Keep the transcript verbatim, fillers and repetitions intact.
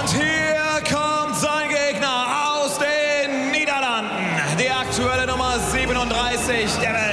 Und hier kommt sein Gegner aus den Niederlanden. Die aktuelle Nummer siebenunddreißig der Welt.